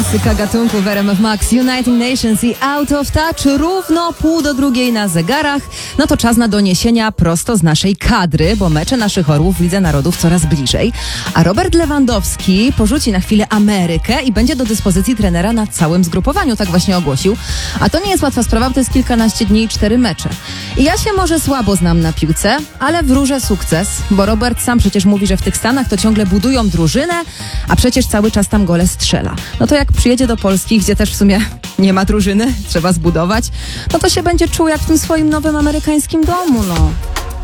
Klasyka gatunku w RMF Max, United Nations i Out of Touch, równo 1:30 na zegarach. No to czas na doniesienia prosto z naszej kadry, bo mecze naszych orłów w Lidze Narodów coraz bliżej. A Robert Lewandowski porzuci na chwilę Amerykę i będzie do dyspozycji trenera na całym zgrupowaniu, tak właśnie ogłosił. A to nie jest łatwa sprawa, bo to jest kilkanaście dni i 4 mecze. I ja się może słabo znam na piłce, ale wróżę sukces, bo Robert sam przecież mówi, że w tych Stanach to ciągle budują drużynę, a przecież cały czas tam gole strzela. No to jak przyjedzie do Polski, gdzie też w sumie nie ma drużyny, trzeba zbudować, no to się będzie czuł jak w tym swoim nowym amerykańskim domu, no.